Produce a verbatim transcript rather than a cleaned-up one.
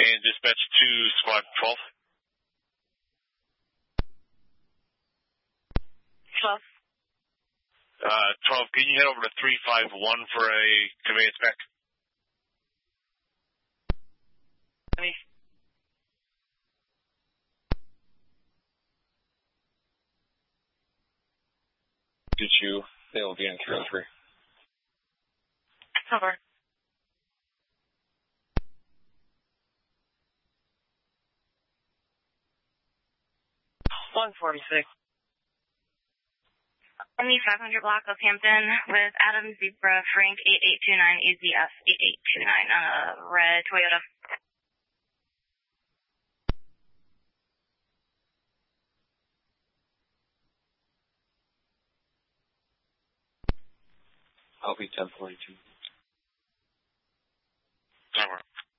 And dispatch to squad twelve. twelve. Uh, twelve, can you head over to three five one for a conveyance back? Okay. Did you? They will be in three oh three. Over. one forty-six. On the five hundred block of Hampton with Adam Zebra Frank eight eight two nine A Z F eight eight two nine on a red Toyota. I'll be ten forty-two.